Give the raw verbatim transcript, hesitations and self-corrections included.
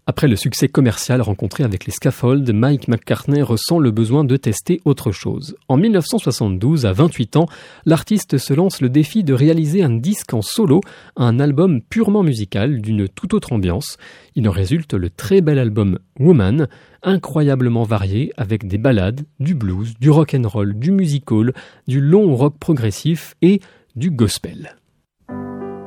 Après le succès commercial rencontré avec les Scaffolds, Mike McCartney ressent le besoin de tester autre chose. En dix-neuf cent soixante-douze, à vingt-huit ans, l'artiste se lance le défi de réaliser un disque en solo, un album purement musical d'une toute autre ambiance. Il en résulte le très bel album Woman, incroyablement varié avec des ballades, du blues, du rock and roll, du music hall, du long rock progressif et du gospel.